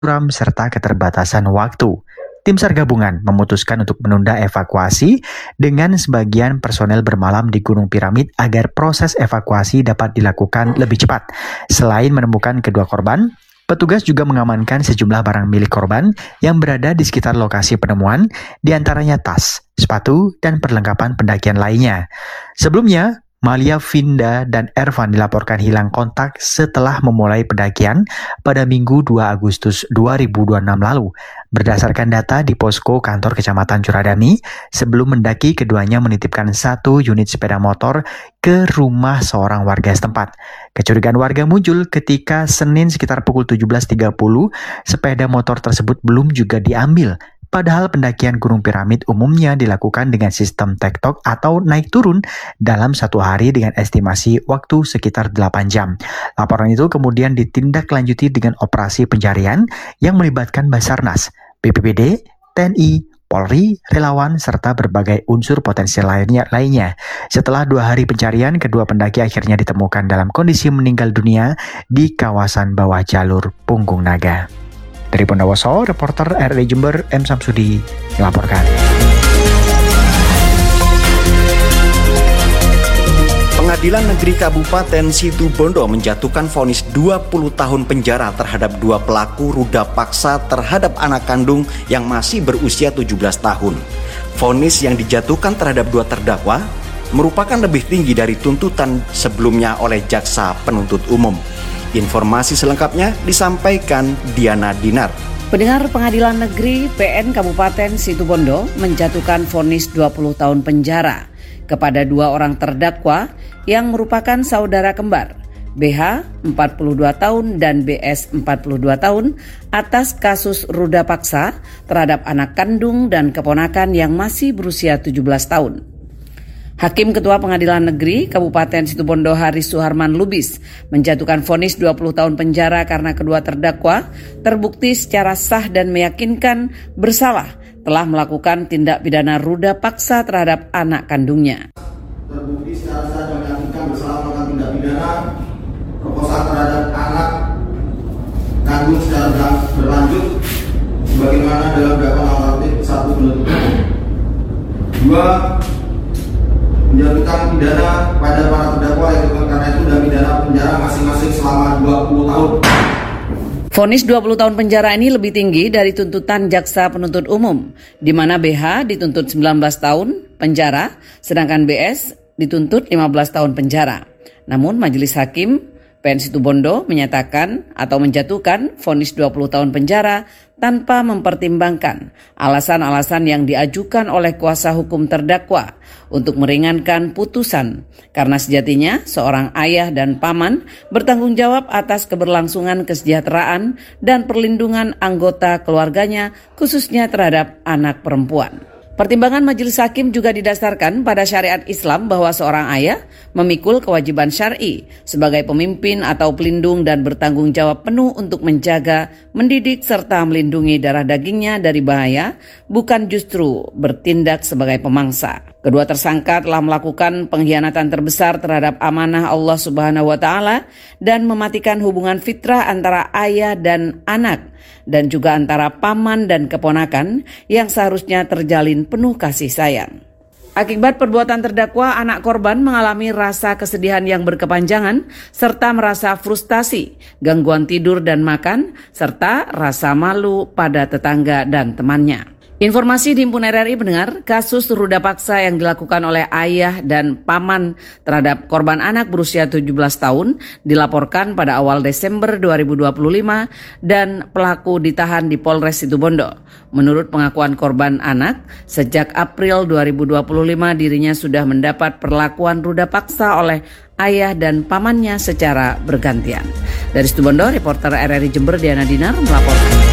suram serta keterbatasan waktu. Tim SAR gabungan memutuskan untuk menunda evakuasi dengan sebagian personel bermalam di Gunung Piramid agar proses evakuasi dapat dilakukan lebih cepat. Selain menemukan kedua korban, petugas juga mengamankan sejumlah barang milik korban yang berada di sekitar lokasi penemuan, diantaranya tas, sepatu, dan perlengkapan pendakian lainnya. Sebelumnya, Malia, Vinda, dan Ervan dilaporkan hilang kontak setelah memulai pendakian pada Minggu 2 Agustus 2026 lalu. Berdasarkan data di posko kantor Kecamatan Curadami, sebelum mendaki keduanya menitipkan 1 unit sepeda motor ke rumah seorang warga setempat. Kecurigaan warga muncul ketika Senin sekitar pukul 17.30, sepeda motor tersebut belum juga diambil. Padahal pendakian Gunung Piramid umumnya dilakukan dengan sistem tektok atau naik turun dalam satu hari dengan estimasi waktu sekitar 8 jam. Laporan itu kemudian ditindaklanjuti dengan operasi pencarian yang melibatkan Basarnas, BPBD, TNI, Polri, relawan, serta berbagai unsur potensial lainnya. Setelah 2 hari pencarian, kedua pendaki akhirnya ditemukan dalam kondisi meninggal dunia di kawasan bawah jalur Punggung Naga. Dari Bondowoso, reporter RRI Jember M. Samsudi melaporkan. Pengadilan Negeri Kabupaten Situbondo menjatuhkan vonis 20 tahun penjara terhadap 2 pelaku ruda paksa terhadap anak kandung yang masih berusia 17 tahun. Vonis yang dijatuhkan terhadap 2 terdakwa merupakan lebih tinggi dari tuntutan sebelumnya oleh jaksa penuntut umum. Informasi selengkapnya disampaikan Diana Dinar. Pendengar, Pengadilan Negeri PN Kabupaten Situbondo menjatuhkan vonis 20 tahun penjara kepada 2 orang terdakwa yang merupakan saudara kembar, BH 42 tahun dan BS 42 tahun atas kasus ruda paksa terhadap anak kandung dan keponakan yang masih berusia 17 tahun. Hakim Ketua Pengadilan Negeri Kabupaten Situbondo Haris Suharman Lubis menjatuhkan vonis 20 tahun penjara karena kedua terdakwa terbukti secara sah dan meyakinkan bersalah telah melakukan tindak pidana ruda paksa terhadap anak kandungnya. Terbukti secara sah dan meyakinkan bersalah melakukan tindak pidana perkosaan terhadap anak kandung secara berlanjut sebagaimana dalam dakwaan nomor 1 penuntut umum. 2. Menjatuhkan pidana pada para terdakwa yang karena itu dan pidana penjara masing-masing selama 20 tahun. Vonis 20 tahun penjara ini lebih tinggi dari tuntutan jaksa penuntut umum, di mana BH dituntut 19 tahun penjara, sedangkan BS dituntut 15 tahun penjara. Namun Majelis Hakim PN Situbondo menyatakan atau menjatuhkan vonis 20 tahun penjara tanpa mempertimbangkan alasan-alasan yang diajukan oleh kuasa hukum terdakwa untuk meringankan putusan, karena sejatinya seorang ayah dan paman bertanggung jawab atas keberlangsungan kesejahteraan dan perlindungan anggota keluarganya, khususnya terhadap anak perempuan. Pertimbangan Majelis Hakim juga didasarkan pada syariat Islam bahwa seorang ayah memikul kewajiban syar'i sebagai pemimpin atau pelindung dan bertanggung jawab penuh untuk menjaga, mendidik, serta melindungi darah dagingnya dari bahaya, bukan justru bertindak sebagai pemangsa. Kedua tersangka telah melakukan pengkhianatan terbesar terhadap amanah Allah Subhanahu wa Ta'ala dan mematikan hubungan fitrah antara ayah dan anak, dan juga antara paman dan keponakan yang seharusnya terjalin penuh kasih sayang. Akibat perbuatan terdakwa, anak korban mengalami rasa kesedihan yang berkepanjangan serta merasa frustasi, gangguan tidur dan makan, serta rasa malu pada tetangga dan temannya. Informasi dihimpun RRI mendengar, kasus ruda paksa yang dilakukan oleh ayah dan paman terhadap korban anak berusia 17 tahun dilaporkan pada awal Desember 2025 dan pelaku ditahan di Polres Situbondo. Menurut pengakuan korban anak, sejak April 2025 dirinya sudah mendapat perlakuan ruda paksa oleh ayah dan pamannya secara bergantian. Dari Situbondo, reporter RRI Jember Diana Dinar melaporkan.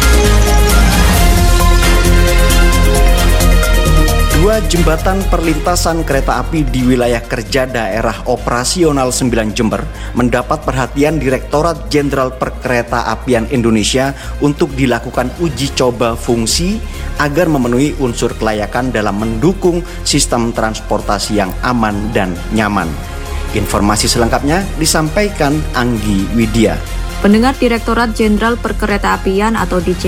2 jembatan perlintasan kereta api di wilayah kerja daerah operasional 9 Jember mendapat perhatian Direktorat Jenderal Perkeretaapian Indonesia untuk dilakukan uji coba fungsi agar memenuhi unsur kelayakan dalam mendukung sistem transportasi yang aman dan nyaman. Informasi selengkapnya disampaikan Anggi Widya. Pendengar Direktorat Jenderal Perkeretaapian atau